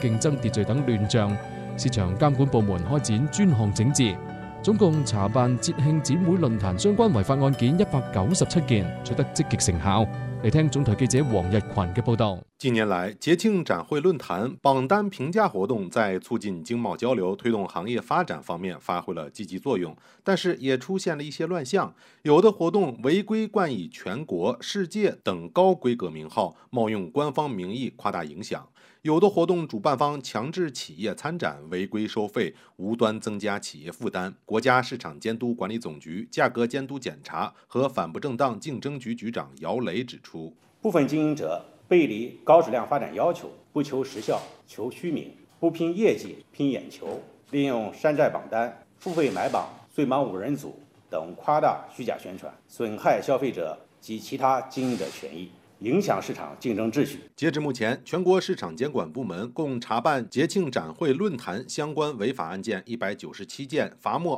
競爭秩序等亂象，市場監管部門開展專項整治，總共查辦節慶展會論壇相關違法案件197件，取得積極成效。嚟聽總台記者黃日群嘅報道。 近年來，節慶展會論壇、榜單評價活動在促進經貿交流、推動行業發展方面發揮了積極作用，但是也出現了一些亂象。有的活動違規冠以全國、世界等高規格名號，冒用官方名義誇大影響；有的活動主辦方強制企業參展，違規收費，無端增加企業負擔。國家市場監督管理總局價格監督檢查和反不正當競爭局局長姚雷指出， 部分經營者背離高質量發展要求，不求實效求虛名，不拼業績拼眼球，利用山寨榜單、付費買榜、最忙5人組等誇大虛假宣傳，損害消費者及其他經營者權益，影響市場競爭秩序。 截至目前，全國市場監管部門共查辦節慶展會論壇相關違法案件197件，罰沒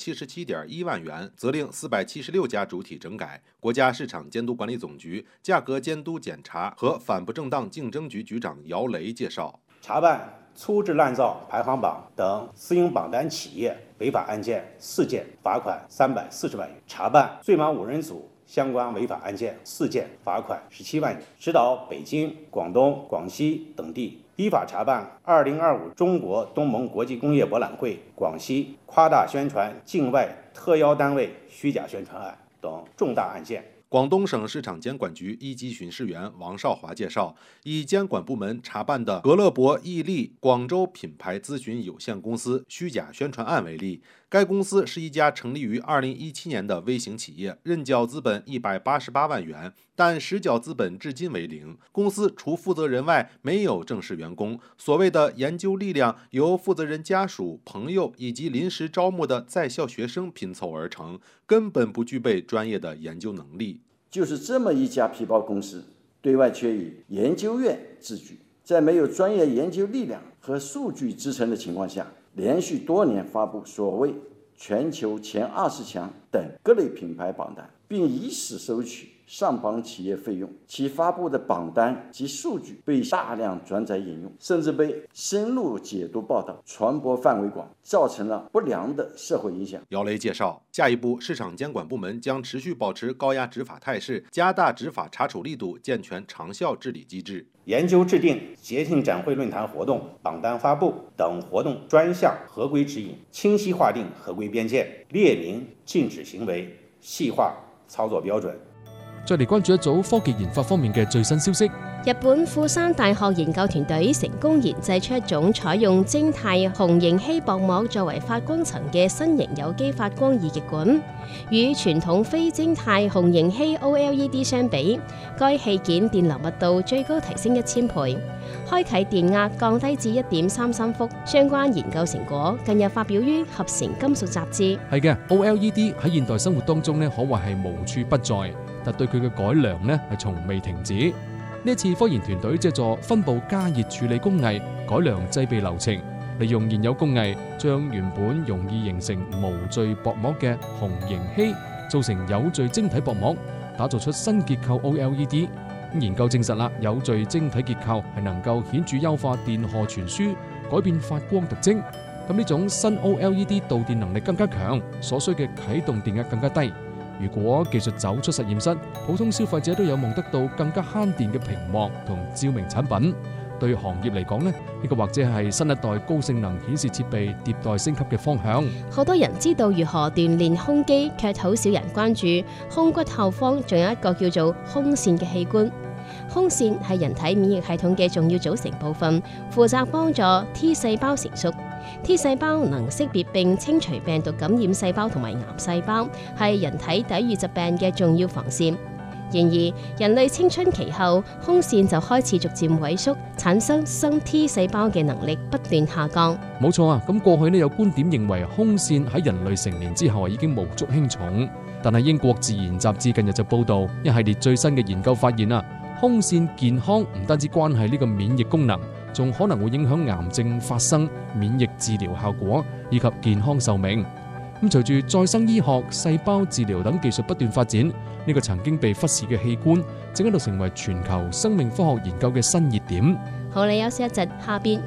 277.1萬元，責令476家主體整改。國家市場監督管理總局價格監督檢查和反不正當競爭局局長姚雷介紹， 查辦粗製濫造排行榜等私營榜單企業違法案件4件，罰款340萬元；查辦最忙5人組相關違法案件4件，罰款17萬元。指導北京、廣東、廣西等地依法查辦2025中國東盟國際工業博覽會廣西誇大宣傳境外特邀單位虛假宣傳案等重大案件。 廣東省市場監管局一級巡視員王少華介紹，以監管部門查辦的格勒博毅力廣州品牌諮詢有限公司虛假宣傳案為例，該公司是一家成立於2017年的微型企業，認繳資本188萬元，但實繳資本至今為零。公司除負責人外沒有正式員工，所謂的研究力量由負責人家屬、朋友以及臨時招募的在校學生拼湊而成，根本不具備專業的研究能力。 就是這麼一家皮包公司，對外卻以研究院自居，在沒有專業研究力量和數據支撐的情況下，連續多年發布所謂全球前20強等各類品牌榜單，並以此收取上榜企業費用。其發布的榜單及數據被大量轉載引用，甚至被深入解讀報道，傳播範圍廣，造成了不良的社會影響。 姚雷介紹，下一步市場監管部門將持續保持高壓執法態勢，加大執法查處力度，健全長效治理機制。 研究制定節慶展會論壇活動榜單發布等活動專項合規指引，清晰劃定合規邊界，列明禁止行為，細化操作標準。 再嚟關注一組科技研發方面嘅最新消息。 日本富山大學研究團隊成功研製出一種採用晶態虹形稀薄膜作為發光層嘅新型有機發光二極管。與傳統非晶態虹形稀 OLED 相比，該器件電流密度最高提升1000倍，開啟電壓降低至1.33伏。相關研究成果近日發表於合成金屬雜誌。 係嘅 ，OLED 喺現代生活當中咧，可謂係無處不在，但對佢嘅改良咧係從未停止。呢一次科研團隊借助分布加熱處理工藝改良製備流程，利用現有工藝將原本容易形成無序薄膜嘅虹形稀做成有序晶體薄膜，打造出新結構 OLED。研究證實啦，有序晶體結構係能夠顯著優化電荷傳輸，改變發光特徵。咁呢種新 OLED 導電能力更加強，所需嘅啟動電壓更加低。如果技術走出實驗室，普通消費者都有望得到更加慳電嘅屏幕同照明產品。對行業嚟講呢，呢個或者係新一代高性能顯示設備迭代升級嘅方向。 好多人知道如何鍛煉胸肌，卻好少人關注胸骨後方仲有一個叫做胸腺嘅器官。胸腺係人體免疫系統嘅重要組成部分，負責幫助 T 細胞成熟。T 細胞能識別並清除病毒感染細胞同埋癌細胞，係人體抵禦疾病嘅重要防線。然而，人類青春期後，胸腺就開始逐漸萎縮，產生生 T 細胞嘅能力不斷下降。 冇錯啊！咁過去呢有觀點認為胸腺喺人類成年之後已經無足輕重，但係英國自然雜誌近日就報道一系列最新嘅研究發現啊，胸腺健康唔單止關係呢個免疫功能，仲可能會影響癌症發生、免疫治療效果以及健康壽命。咁隨住再生醫學、細胞治療等技術不斷發展，呢個曾經被忽視嘅器官，正喺度成為全球生命科學研究嘅新熱點。 好，你休息一陣，下邊